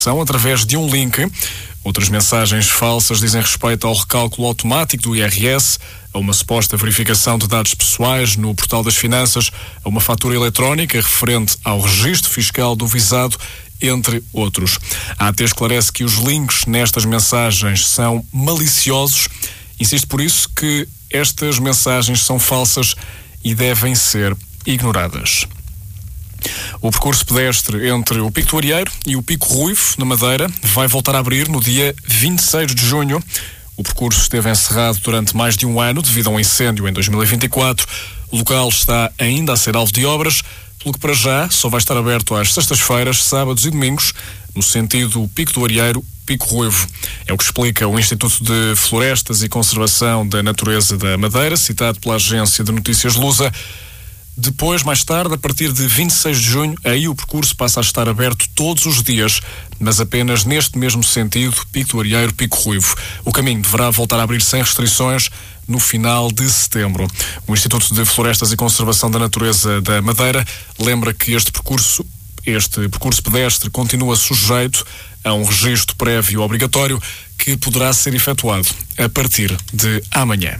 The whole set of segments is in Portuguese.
através de um link. Outras mensagens falsas dizem respeito ao recálculo automático do IRS, a uma suposta verificação de dados pessoais no portal das finanças, a uma fatura eletrónica referente ao registro fiscal do visado, entre outros. A AT esclarece que os links nestas mensagens são maliciosos. Insiste por isso que estas mensagens são falsas e devem ser ignoradas. O percurso pedestre entre o Pico do Arieiro e o Pico Ruivo, na Madeira, vai voltar a abrir no dia 26 de junho. O percurso esteve encerrado durante mais de um ano devido a um incêndio em 2024. O local está ainda a ser alvo de obras, pelo que para já só vai estar aberto às sextas-feiras, sábados e domingos, no sentido Pico do Arieiro, Pico Ruivo. É o que explica o Instituto de Florestas e Conservação da Natureza da Madeira, citado pela agência de notícias Lusa. Depois, mais tarde, a partir de 26 de junho, aí o percurso passa a estar aberto todos os dias, mas apenas neste mesmo sentido, Pico do Arieiro, Pico Ruivo. O caminho deverá voltar a abrir sem restrições no final de setembro. O Instituto de Florestas e Conservação da Natureza da Madeira lembra que este percurso pedestre continua sujeito a um registro prévio obrigatório que poderá ser efetuado a partir de amanhã.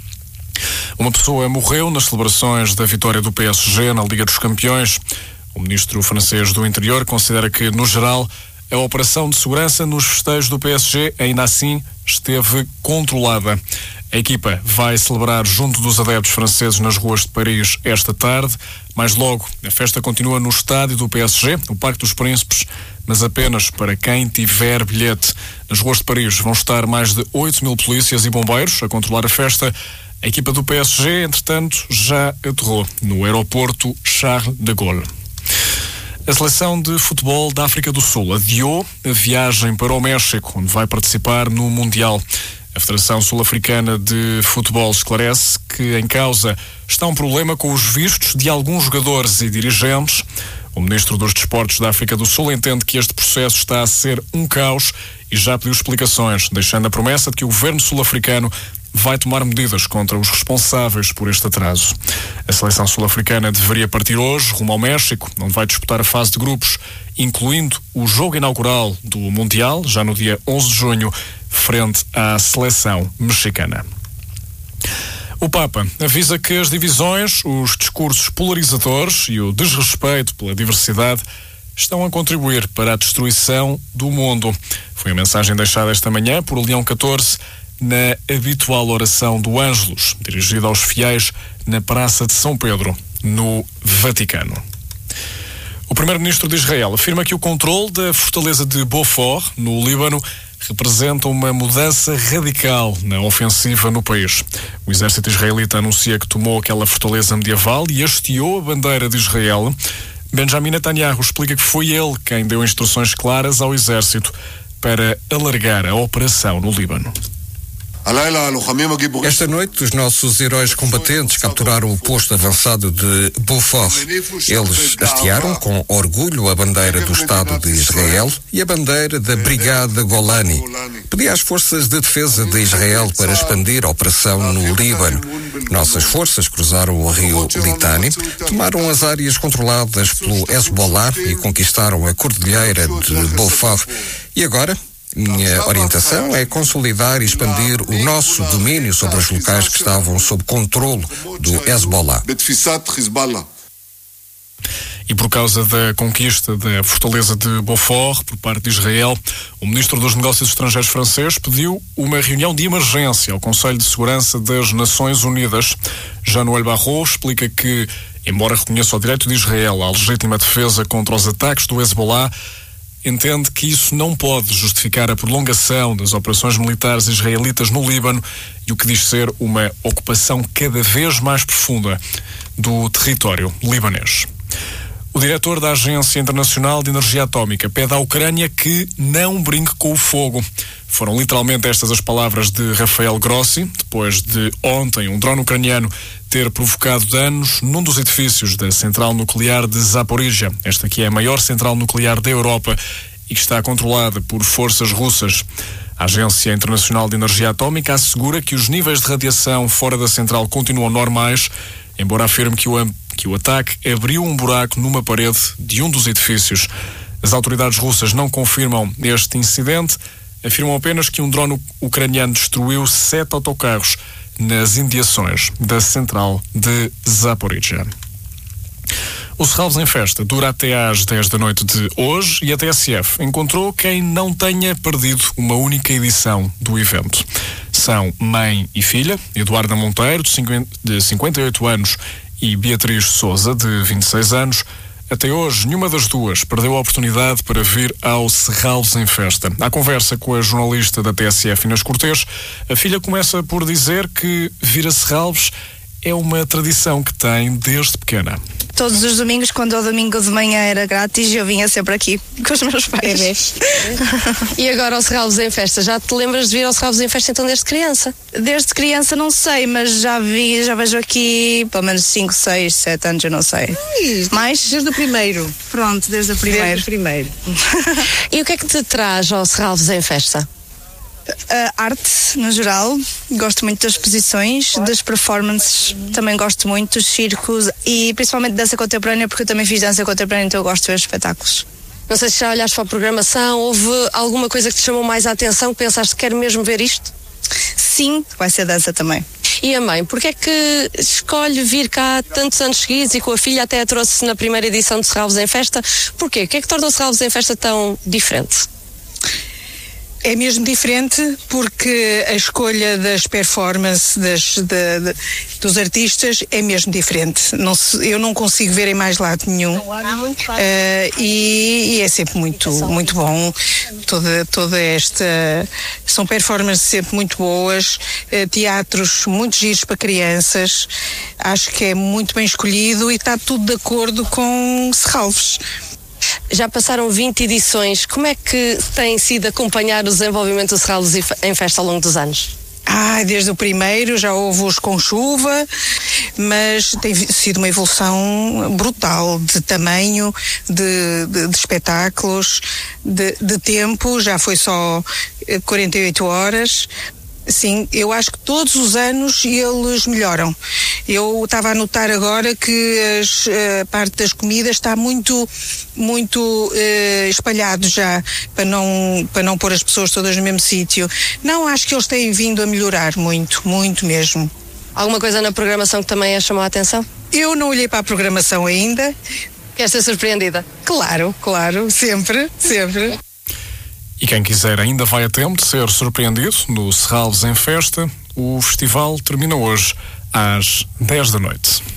Uma pessoa morreu nas celebrações da vitória do PSG na Liga dos Campeões. O ministro francês do Interior considera que, no geral, a operação de segurança nos festejos do PSG ainda assim esteve controlada. A equipa vai celebrar junto dos adeptos franceses nas ruas de Paris esta tarde. Mais logo, a festa continua no estádio do PSG, o Parque dos Príncipes, mas apenas para quem tiver bilhete. Nas ruas de Paris vão estar mais de 8.000 polícias e bombeiros a controlar a festa. A equipa do PSG, entretanto, já aterrou no aeroporto Charles de Gaulle. A seleção de futebol da África do Sul adiou a viagem para o México, onde vai participar no Mundial. A Federação Sul-Africana de Futebol esclarece que em causa está um problema com os vistos de alguns jogadores e dirigentes. O ministro dos Desportos da África do Sul entende que este processo está a ser um caos e já pediu explicações, deixando a promessa de que o governo sul-africano vai tomar medidas contra os responsáveis por este atraso. A seleção sul-africana deveria partir hoje rumo ao México, onde vai disputar a fase de grupos, incluindo o jogo inaugural do Mundial, já no dia 11 de junho, frente à seleção mexicana. O Papa avisa que as divisões, os discursos polarizadores e o desrespeito pela diversidade estão a contribuir para a destruição do mundo. Foi a mensagem deixada esta manhã por Leão XIV na habitual oração do Ângelus, dirigida aos fiéis na Praça de São Pedro, no Vaticano. O primeiro-ministro de Israel afirma que o controle da fortaleza de Beaufort, no Líbano, representa uma mudança radical na ofensiva no país. O exército israelita anuncia que tomou aquela fortaleza medieval e hasteou a bandeira de Israel. Benjamin Netanyahu explica que foi ele quem deu instruções claras ao exército para alargar a operação no Líbano. Esta noite, os nossos heróis combatentes capturaram o posto avançado de Beaufort. Eles hastearam com orgulho a bandeira do Estado de Israel e a bandeira da Brigada Golani. Pedi às forças de defesa de Israel para expandir a operação no Líbano. Nossas forças cruzaram o rio Litani, tomaram as áreas controladas pelo Hezbollah e conquistaram a cordilheira de Beaufort. E agora? Minha orientação é consolidar e expandir o nosso domínio sobre os locais que estavam sob controlo do Hezbollah. E por causa da conquista da fortaleza de Beaufort por parte de Israel, o ministro dos Negócios Estrangeiros francês pediu uma reunião de emergência ao Conselho de Segurança das Nações Unidas. Jean-Noël Barrot explica que, embora reconheça o direito de Israel à legítima defesa contra os ataques do Hezbollah, entende que isso não pode justificar a prolongação das operações militares israelitas no Líbano e o que diz ser uma ocupação cada vez mais profunda do território libanês. O diretor da Agência Internacional de Energia Atómica pede à Ucrânia que não brinque com o fogo. Foram literalmente estas as palavras de Rafael Grossi, depois de ontem um drone ucraniano ter provocado danos num dos edifícios da central nuclear de Zaporizhia. Esta aqui é a maior central nuclear da Europa e que está controlada por forças russas. A Agência Internacional de Energia Atómica assegura que os níveis de radiação fora da central continuam normais, embora afirme que o ataque abriu um buraco numa parede de um dos edifícios. As autoridades russas não confirmam este incidente, afirmam apenas que um drone ucraniano destruiu 7 autocarros nas imediações da central de Zaporizhzhia. O Serralves em Festa dura até às 10 da noite de hoje e a TSF encontrou quem não tenha perdido uma única edição do evento. São mãe e filha, Eduarda Monteiro, de 58 anos, e Beatriz Sousa, de 26 anos. Até hoje, nenhuma das duas perdeu a oportunidade para vir ao Serralves em Festa. À conversa com a jornalista da TSF, Inês Cortês, a filha começa por dizer que vir a Serralves é uma tradição que tem desde pequena. Todos os domingos, quando o domingo de manhã era grátis, eu vinha sempre aqui com os meus pais. E agora ao Serralves em Festa? Já te lembras de vir ao Serralves em Festa então desde criança? Desde criança não sei, mas já vejo aqui pelo menos 5, 6, 7 anos, eu não sei. Mais? Desde o primeiro. Pronto, desde o primeiro. Desde o primeiro. E o que é que te traz ao Serralves em Festa? A arte, no geral, gosto muito das exposições, das performances, também gosto muito dos circos e principalmente dança contemporânea, porque eu também fiz dança contemporânea, então eu gosto de ver espetáculos. Não sei se já olhaste para a programação, houve alguma coisa que te chamou mais a atenção, que pensaste que quero mesmo ver isto? Sim, vai ser dança também. E a mãe, porque é que escolhe vir cá tantos anos seguidos e com a filha até a trouxe na primeira edição de Serralves em Festa? Porquê? O que é que torna o Serralves em Festa tão diferente? É mesmo diferente porque a escolha das performances dos artistas é mesmo diferente. Eu não consigo ver em mais lado nenhum. E é sempre muito bom. Toda esta... São performances sempre muito boas, teatros muito giros para crianças. Acho que é muito bem escolhido e está tudo de acordo com Serralves. Já passaram 20 edições. Como é que tem sido acompanhar o desenvolvimento do Serralves em Festa ao longo dos anos? Desde o primeiro já houve os com chuva, mas tem sido uma evolução brutal de tamanho, de espetáculos, de tempo. Já foi só 48 horas. Sim, eu acho que todos os anos eles melhoram. Eu estava a notar agora que a parte das comidas está muito espalhado já, para não pôr as pessoas todas no mesmo sítio. Não, acho que eles têm vindo a melhorar muito mesmo. Alguma coisa na programação que também a chamou a atenção? Eu não olhei para a programação ainda. Queres ser surpreendida? Claro, sempre. E quem quiser ainda vai a tempo de ser surpreendido no Serralves em Festa. O festival termina hoje às 10 da noite.